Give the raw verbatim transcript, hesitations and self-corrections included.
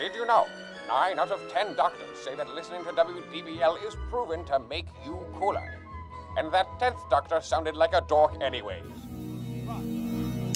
Did you know? Nine out of ten doctors say that listening to W D B L is proven to make you cooler. And that tenth doctor sounded like a dork anyways.